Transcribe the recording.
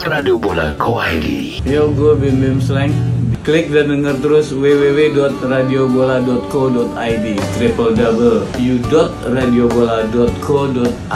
www.radiobola.co.id. Yo, gue Bim Bim Slang. Klik dan denger terus www.radiobola.co.id www.radiobola.co.id